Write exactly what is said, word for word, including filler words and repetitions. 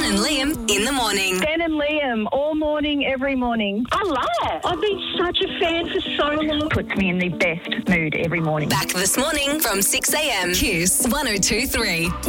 and Liam in the morning. Ben and Liam, all morning, every morning. I love it. I've been such a fan for so long. Puts me in the best mood every morning. Back this morning from six a.m. Kiss one oh two three.